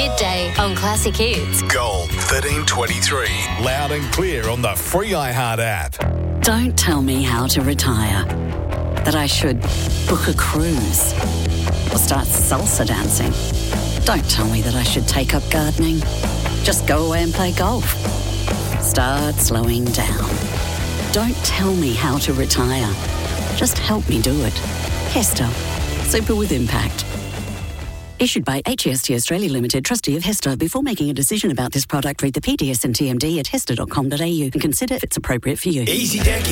midday on Classic Hits. Gold 1323. Loud and clear on the free iHeart app. Don't tell me how to retire. That I should book a cruise or start salsa dancing. Don't tell me that I should take up gardening. Just go away and play golf. Start slowing down. Don't tell me how to retire. Just help me do it. Hester. Super with impact. Issued by HEST Australia Limited, trustee of Hester. Before making a decision about this product, read the PDS and TMD at hester.com.au and consider if it's appropriate for you. Easy, Deck.